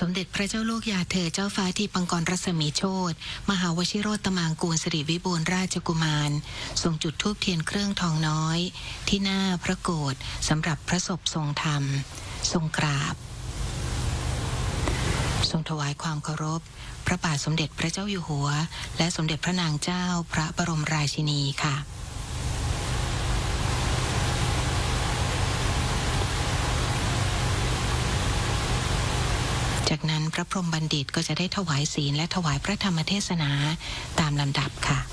สมเด็จพระเจ้าลูกยาเธอเจ้าฟ้าที่ปังกรรัศมีโชติมหาวชิโรตมางกูลสิริวิบูลย์ราชกุมารทรงจุดธูปเทียนเครื่องทองน้อยที่หน้าพระโกฐสำหรับพระศพทรงธรรมทรงกราบทรงถวายความเคารพพระบาทสมเด็จพระเจ้าอยู่หัวและสมเด็จพระนางเจ้าพระบรมราชินีค่ะจากนั้นพระพรหมบัณฑิตก็จะได้ถวายศีลและถวายพระธรรมเทศนาตามลำดับค่ะ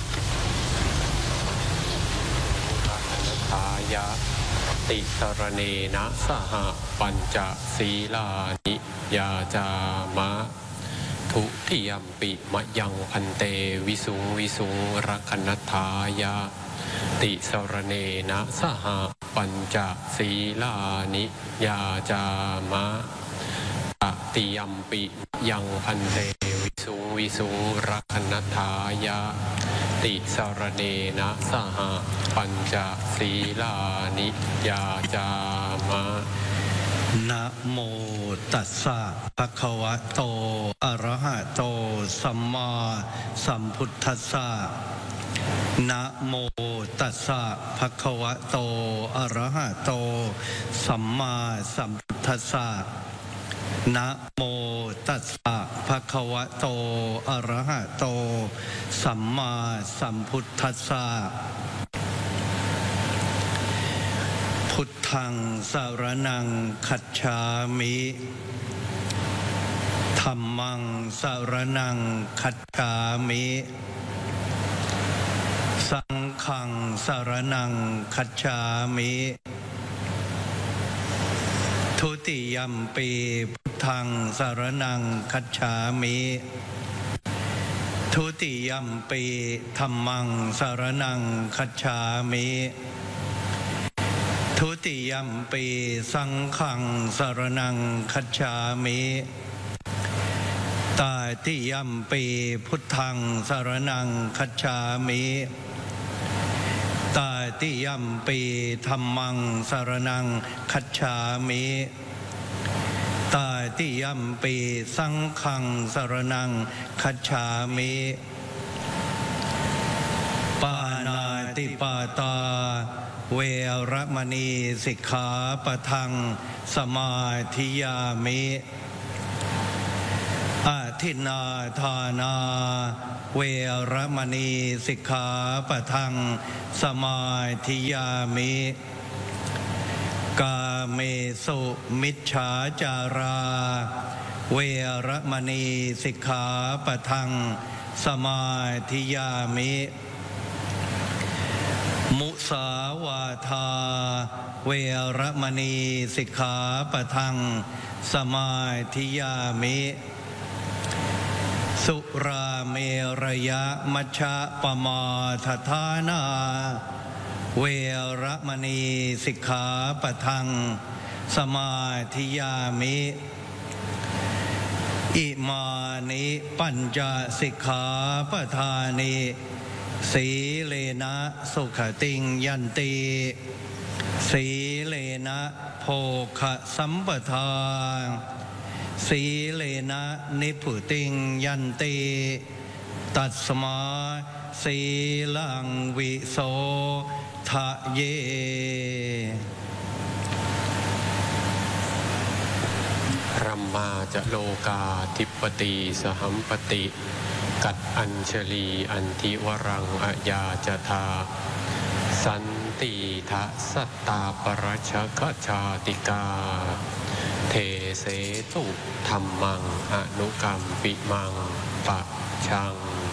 ทายะติสรเนนะสหปัญจศีลานิยาจามะทุติยัมปิมะยังพันเตวิสุงวิสุงรักนัฏฐายะติสรเนนะสหปัญจศีลานิยาจามะตติยัมปิยังพันเตวิสุงวิสุงรักนัฏฐายะติสรเนนะสหปัญจศีลานิยาจามะนะโมตัสสะภะคะวะโตอะระหะโตสัมมาสัมพุทธัสสะนะโมตัสสะภะคะวะโตอะระหะโตสัมมาสัมพุทธัสสะนะโมตัสสะภะคะวะโตอะระหะโตสัมมาสัมพุทธัสสะพุทธังสรณังคัจฉามิธัมมังสรณังคัจฉามิสังฆังสรณังคัจฉามิทุติยัมปีพุทธังสรณังคัจฉามิทุติยัมปีธัมมังสรณังคัจฉามิทุติยัมปีสังฆังสรณังคัจฉามิตาติยัมปีพุทธังสรณังคัจฉามิตาติยัมปีธัมมังสรณังคัจฉามิตาติยัมปีสังฆังสรณังคัจฉามิปานาติปาตาเวรมณีสิกขาปะทังสมาธิยามิอาทินนาทานาเวรมณีสิกขาปะทังสมาธิยามิกาเมสุมิจฉาจาราเวรมณีสิกขาปะทังสมาธิยามิมุสาวาทาเวรมณีสิกขาปะทังสมาธิยามิสุราเมรยะมัชฌะปมาทฐานาเวรมณีสิกขาปะทังสมาธิยามิอิมานิปัญจสิกขาปทานิสีเลนะสุขติงยันติสีเลนะโภคสัมปทาสีเลนะนิพุติงยันติตัสมาสีลังวิโสทะเยรัมมาจะโลกาธิปติสหัมปติกัดอัญชลีอันทิวรังอะยาจทาสันติทะสัตตาปรัชกชาติกาเทเสตุธรรมังอนุกรรมปิมังปะชัง